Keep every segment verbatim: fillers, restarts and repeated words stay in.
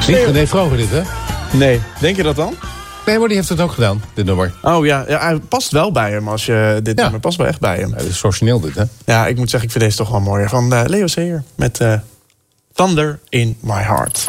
Niet René Vroger dit, hè? Nee, denk je dat dan? Nee, maar die heeft het ook gedaan, dit nummer. Oh ja, ja hij past wel bij hem. Als je dit Ja. nummer past wel echt bij hem. Ja, dat is origineel dit, hè? Ja, ik moet zeggen, ik vind deze toch wel mooier. Van uh, Leo Sayer met uh, Thunder in My Heart.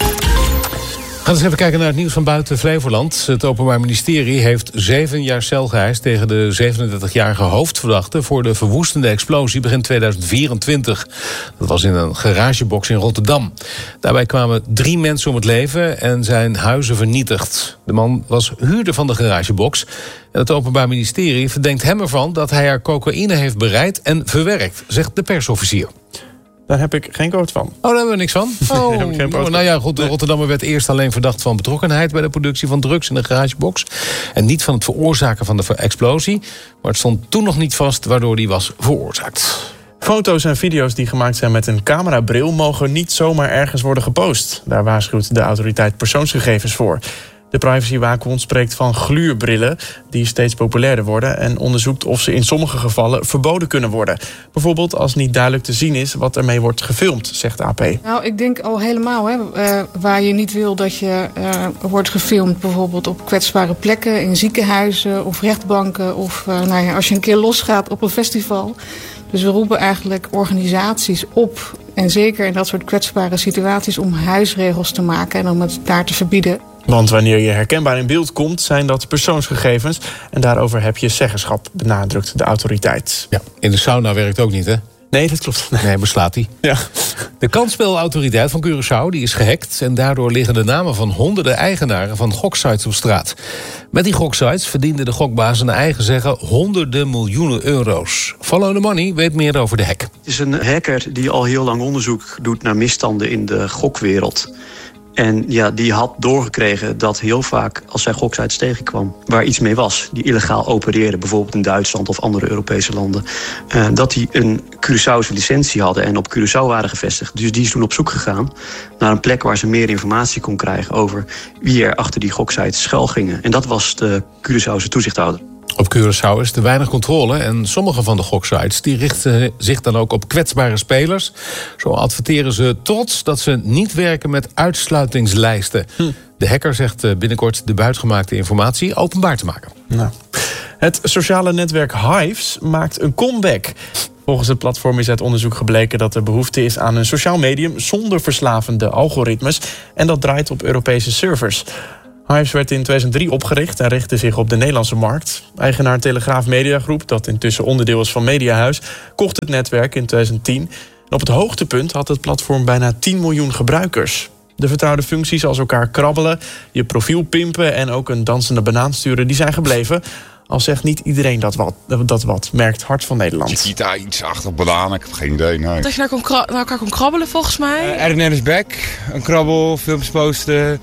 We gaan eens even kijken naar het nieuws van buiten Flevoland. Het Openbaar Ministerie heeft zeven jaar cel geëist tegen de zevenendertigjarige hoofdverdachte voor de verwoestende explosie begin tweeduizend vierentwintig. Dat was in een garagebox in Rotterdam. Daarbij kwamen drie mensen om het leven en zijn huizen vernietigd. De man was huurder van de garagebox. En het Openbaar Ministerie verdenkt hem ervan dat hij er cocaïne heeft bereid en verwerkt, zegt de persofficier. Daar heb ik geen quote van. Oh, daar hebben we niks van? Oh, daar heb ik geen oh, nou ja, goed, de Rotterdammer werd eerst alleen verdacht van betrokkenheid bij de productie van drugs in de garagebox. En niet van het veroorzaken van de explosie. Maar het stond toen nog niet vast waardoor die was veroorzaakt. Foto's en video's die gemaakt zijn met een camerabril mogen niet zomaar ergens worden gepost. Daar waarschuwt de autoriteit persoonsgegevens voor. De privacywaakhond spreekt van gluurbrillen die steeds populairder worden en onderzoekt of ze in sommige gevallen verboden kunnen worden. Bijvoorbeeld als niet duidelijk te zien is wat ermee wordt gefilmd, zegt A P. Nou, ik denk al helemaal, hè, uh, waar je niet wil dat je uh, wordt gefilmd, bijvoorbeeld op kwetsbare plekken, in ziekenhuizen of rechtbanken of uh, nou ja, als je een keer losgaat op een festival. Dus we roepen eigenlijk organisaties op, en zeker in dat soort kwetsbare situaties, om huisregels te maken en om het daar te verbieden. Want wanneer je herkenbaar in beeld komt, zijn dat persoonsgegevens. En daarover heb je zeggenschap, benadrukt de autoriteit. Ja, in de sauna werkt ook niet, hè? Nee, dat klopt. Nee, nee beslaat hij. Ja. De kansspelautoriteit van Curaçao die is gehackt en daardoor liggen de namen van honderden eigenaren van goksites op straat. Met die goksites verdienden de gokbazen naar eigen zeggen honderden miljoenen euro's. Follow the Money weet meer over de hack. Het is een hacker die al heel lang onderzoek doet naar misstanden in de gokwereld. En ja, die had doorgekregen dat heel vaak als zij goksites tegenkwam waar iets mee was, die illegaal opereerden, bijvoorbeeld in Duitsland of andere Europese landen, uh, dat die een Curaçaose licentie hadden en op Curaçao waren gevestigd. Dus die is toen op zoek gegaan naar een plek waar ze meer informatie kon krijgen over wie er achter die goksites schuil gingen. En dat was de Curaçaose toezichthouder. Op Curaçao is er weinig controle en sommige van de goksites die richten zich dan ook op kwetsbare spelers. Zo adverteren ze trots dat ze niet werken met uitsluitingslijsten. Hm. De hacker zegt binnenkort de buitgemaakte informatie openbaar te maken. Nou. Het sociale netwerk Hives maakt een comeback. Volgens het platform is uit onderzoek gebleken dat er behoefte is aan een sociaal medium zonder verslavende algoritmes. En dat draait op Europese servers. Hives werd in tweeduizend drie opgericht en richtte zich op de Nederlandse markt. Eigenaar Telegraaf Mediagroep, dat intussen onderdeel is van Mediahuis, kocht het netwerk in tweeduizend tien. En op het hoogtepunt had het platform bijna tien miljoen gebruikers. De vertrouwde functies als elkaar krabbelen, je profiel pimpen en ook een dansende banaan sturen, die zijn gebleven. Al zegt niet iedereen dat wat, dat wat merkt Hart van Nederland. Je ziet daar iets achter bananen, ik heb geen idee. Nee. Dat je naar, kon kra- naar elkaar kon krabbelen volgens mij. Uh, R N R is back, een krabbel, filmpjes posten.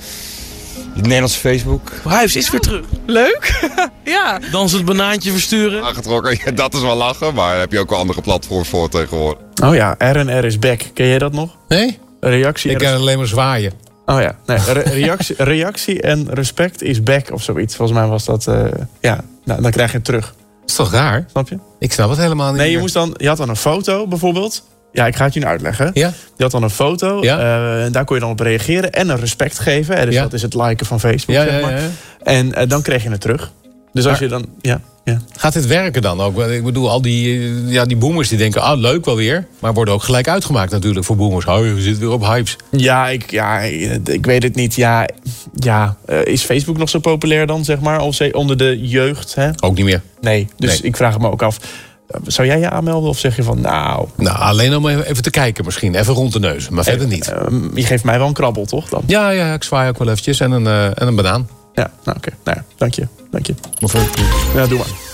Het Nederlandse Facebook. Hives is weer terug. Leuk. Ja. Dans het banaantje versturen. Aangetrokken, ja, dat is wel lachen, maar daar heb je ook wel andere platforms voor tegenwoordig. Oh ja, R N R is back. Ken jij dat nog? Nee? Reactie. Ik ken alleen maar zwaaien. Oh ja, nee, re- reactie, reactie en respect is back of zoiets. Volgens mij was dat, uh, ja, nou, dan krijg je het terug. Dat is toch raar? Snap je? Ik snap het helemaal niet Nee, je, meer. moest dan, je had dan een foto bijvoorbeeld. Ja, ik ga het je nu uitleggen. Ja? Je had dan een foto, Ja? uh, en daar kon je dan op reageren en een respect geven. Hè, dus Ja. dat is het liken van Facebook, Ja, zeg maar. ja, ja. En uh, dan kreeg je het terug. Dus als Maar- je dan, ja, ja. Gaat dit werken dan ook? Ik bedoel, al die, eh, ja, die boomers die denken, ah, leuk wel weer. Maar worden ook gelijk uitgemaakt natuurlijk voor boomers. Oh, je zit weer op hypes. Ja, ik, ja, ik weet het niet. Ja, ja, uh, is Facebook nog zo populair dan, zeg maar, of ze- onder de jeugd? Hè? Ook niet meer. Nee, dus Nee. ik vraag het me ook af. Zou jij je aanmelden of zeg je van, nou... Nou, alleen om even te kijken misschien. Even rond de neus, maar verder niet. Uh, je geeft mij wel een krabbel, toch? Dan? Ja, ja, ik zwaai ook wel eventjes. En een, uh, en een banaan. Ja, nou oké. Okay. Nou ja, dank je. Dank je. Of, uh, Ja, doe maar.